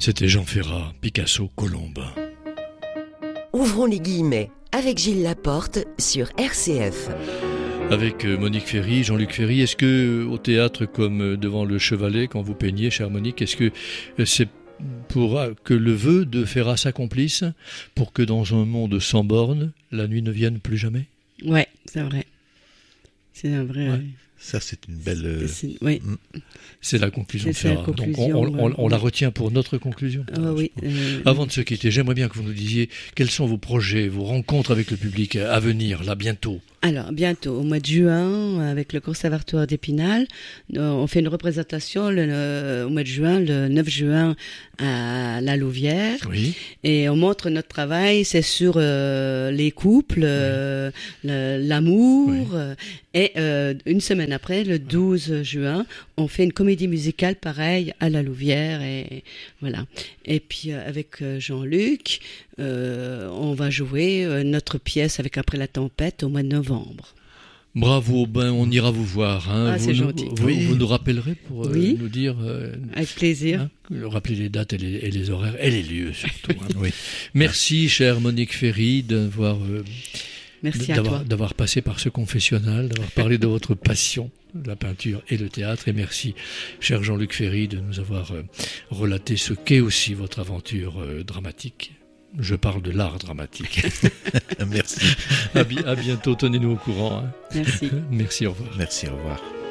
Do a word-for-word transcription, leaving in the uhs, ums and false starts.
C'était Jean Ferrat, Picasso, Colombe. Ouvrons les guillemets avec Gilles Laporte sur R C F. Avec Monique Ferry, Jean-Luc Ferry, est-ce que au théâtre comme devant le Chevalet, quand vous peignez, chère Monique, est-ce que c'est pour que le vœu de Ferrat s'accomplisse, pour que dans un monde sans bornes, la nuit ne vienne plus jamais? Ouais, c'est vrai. C'est un vrai... Ouais. Ça, c'est une belle... Euh... C'est, oui. C'est la conclusion de C'est Ferrat. la conclusion, Donc on, on, ouais. on la retient pour notre conclusion. Ah, oui. Euh... Avant de se quitter, j'aimerais bien que vous nous disiez quels sont vos projets, vos rencontres avec le public à venir, là, bientôt. Alors, bientôt, au mois de juin, avec le Conservatoire d'Épinal, on fait une représentation le, le, au mois de juin, le neuf juin, à la Louvière. Oui. Et on montre notre travail, c'est sur euh, les couples, euh, oui. le, l'amour. Oui. Euh, et euh, une semaine après, le douze juin, on fait une comédie musicale pareille à la Louvière. Et voilà. Et puis, euh, avec Jean-Luc, euh, on va jouer euh, notre pièce avec Après la tempête au mois de novembre. Bravo, ben on ira vous voir. Hein. Ah, vous c'est nous, gentil. Vous, oui. vous nous rappellerez pour euh, oui. nous dire... Euh, avec plaisir. Hein, rappeler les dates et les, et les horaires et les lieux surtout. Hein. Oui. Merci, chère Monique Ferry, d'avoir, euh, Merci d'avoir, à toi. d'avoir passé par ce confessionnal, d'avoir parlé de votre passion, la peinture et le théâtre. Et merci, cher Jean-Luc Ferry, de nous avoir euh, relaté ce qu'est aussi votre aventure euh, dramatique. Je parle de l'art dramatique. Merci. À, bi- à bientôt, tenez-nous au courant. Hein. Merci. Merci, au revoir. Merci, au revoir.